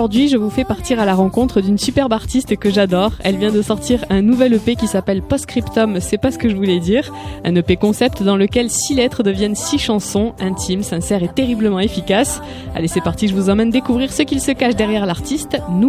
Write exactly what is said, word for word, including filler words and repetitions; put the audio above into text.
aujourd'hui, je vous fais partir à la rencontre d'une superbe artiste que j'adore. Elle vient de sortir un nouvel E P qui s'appelle Postscriptum, c'est pas ce que je voulais dire. Un E P concept dans lequel six lettres deviennent six chansons, intimes, sincères et terriblement efficaces. Allez, c'est parti, je vous emmène découvrir ce qu'il se cache derrière l'artiste. Nous